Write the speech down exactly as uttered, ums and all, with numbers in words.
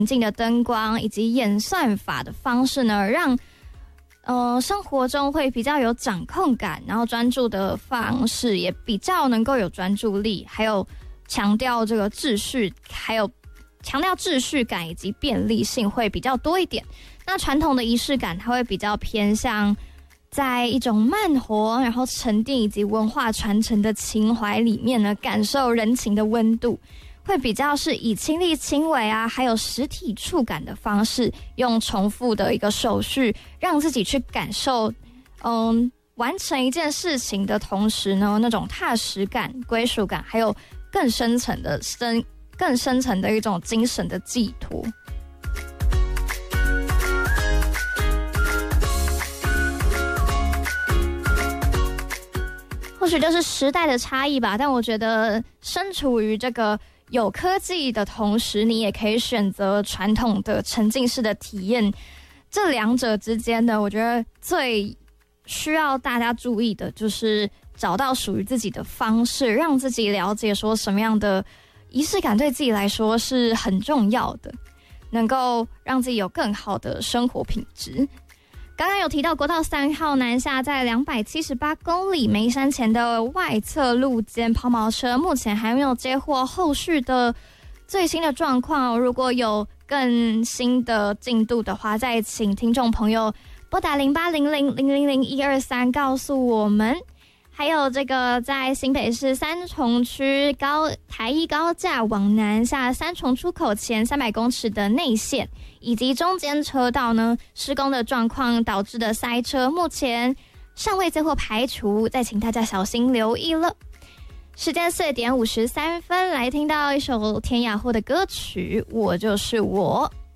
境的灯光以及演算法的方式呢，让呃生活中会比较有掌控感，然后专注的方式也比较能够有专注力，还有强调这个秩序，还有强调秩序感以及便利性会比较多一点。那传统的仪式感，它会比较偏向在一种慢活，然后沉淀以及文化传承的情怀里面呢，感受人情的温度，会比较是以亲力亲为啊，还有实体触感的方式，用重复的一个手续，让自己去感受，嗯，完成一件事情的同时呢，那种踏实感、归属感，还有更深层的深、更深层的一种精神的寄托。或许就是时代的差异吧，但我觉得身处于这个有科技的同时，你也可以选择传统的沉浸式的体验。这两者之间呢，我觉得最需要大家注意的就是找到属于自己的方式，让自己了解说什么样的仪式感对自己来说是很重要的，能够让自己有更好的生活品质。刚刚有提到国道三号南下在两百七十八公里梅山前的外侧路肩抛锚车，目前还没有接获后续的最新的状况。如果有更新的进度的话，再请听众朋友拨打零八零零零零零一二三告诉我们。还有这个在新北市三重区高台一高架往南下三重出口前三百公尺的内线，以及中间车道呢施工的状况导致的塞车，目前尚未最后排除，再请大家小心留意了。时间四点五十三分，来听到一首田雅慧的歌曲《我就是我》。